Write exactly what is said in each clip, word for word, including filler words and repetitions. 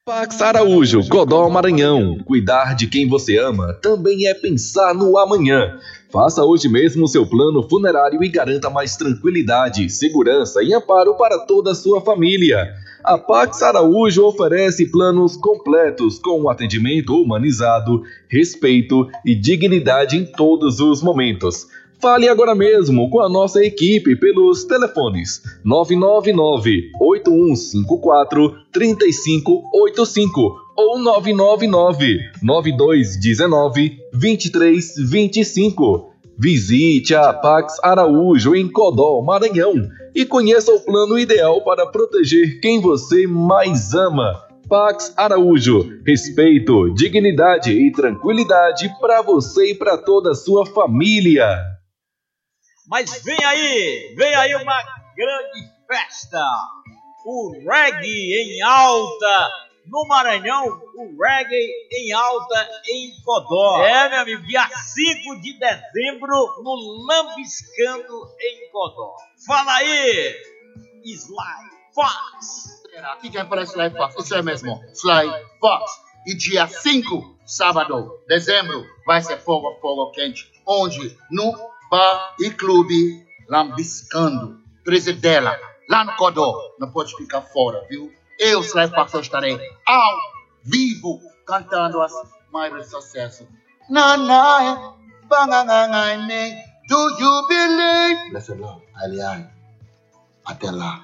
Pax Araújo, Codó Maranhão. Cuidar de quem você ama também é pensar no amanhã. Faça hoje mesmo o seu plano funerário e garanta mais tranquilidade, segurança e amparo para toda a sua família. A Pax Araújo oferece planos completos com atendimento humanizado, respeito e dignidade em todos os momentos. Fale agora mesmo com a nossa equipe pelos telefones nove nove nove, oito um cinco quatro, três cinco oito cinco ou nove nove nove, nove dois um nove, dois três dois cinco. Visite a Pax Araújo em Codó, Maranhão e conheça o plano ideal para proteger quem você mais ama. Pax Araújo, respeito, dignidade e tranquilidade para você e para toda a sua família. Mas vem aí, vem aí uma grande festa, o reggae em alta no Maranhão, o reggae em alta em Codó. É, meu amigo, dia cinco de dezembro no Lambiscando em Codó. Fala aí, Sly Fox. Aqui quem fala é Sly Fox, isso é mesmo, Sly Fox. E dia cinco, sábado, dezembro, vai ser fogo, fogo quente, onde no Bar e Clube Lambiscando, Presidela, lá no Codó. Não pode ficar fora, viu? Eu, Sly Fox, eu estarei ao vivo cantando as maiores sucessos. Na na, banganganganê, do you believe? Blessed Lord, aliás, até lá.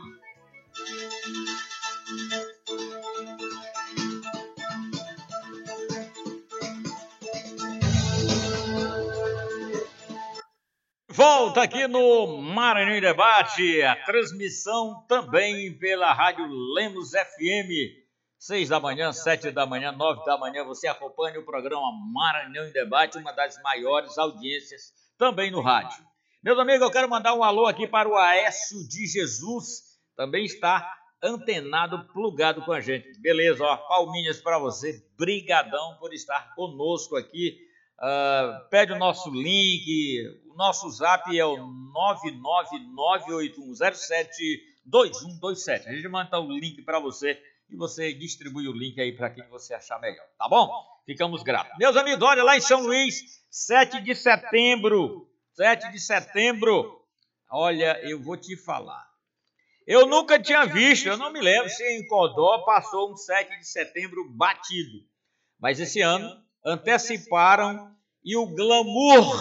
Volta aqui no Maranhão em Debate, a transmissão também pela Rádio Lemos F M, seis da manhã, sete da manhã, nove da manhã, você acompanha o programa Maranhão em Debate, uma das maiores audiências também no rádio. Meus amigos, eu quero mandar um alô aqui para o Aécio de Jesus, também está antenado, plugado com a gente. Beleza, ó, palminhas para você, brigadão por estar conosco aqui. Uh, pede o nosso link, o nosso zap é o nove nove nove oito um zero sete dois um dois sete. A gente manda o link para você e você distribui o link aí para quem você achar melhor, tá bom? Ficamos gratos. Meus amigos, olha lá em São Luís, sete de setembro, sete de setembro, olha, eu vou te falar. Eu nunca tinha visto, eu não me lembro se em Codó passou um sete de setembro batido, mas esse ano anteciparam e o glamour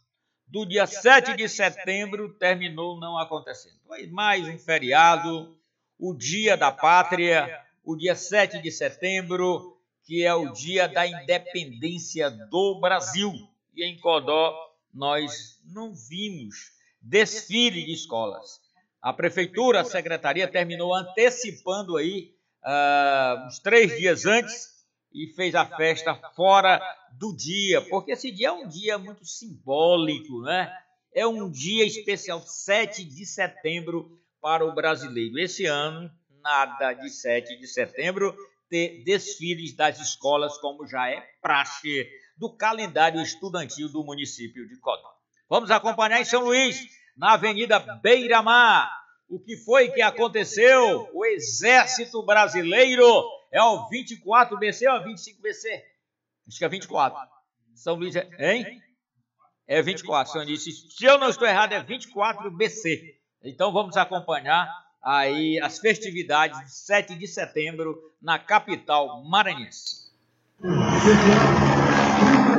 do dia sete de setembro terminou não acontecendo. Foi mais um feriado, o Dia da Pátria, o dia sete de setembro, que é o dia da independência do Brasil. E em Codó nós não vimos desfile de escolas. A prefeitura, a secretaria terminou antecipando aí uh, uns três dias antes e fez a festa fora do dia, porque esse dia é um dia muito simbólico, né? É um dia especial, sete de setembro para o brasileiro. Esse ano, nada de sete de setembro ter desfiles das escolas, como já é praxe do calendário estudantil do município de Codó. Vamos acompanhar em São Luís, na Avenida Beira-Mar, o que foi que aconteceu? O Exército Brasileiro é o vinte e quatro B C ou vinte e cinco B C? Acho que é vinte e quatro. São Luís é... Hein? É vinte e quatro, São Luís. Se eu não estou errado, é vinte e quatro B C. Então vamos acompanhar aí as festividades de sete de setembro na capital maranhense.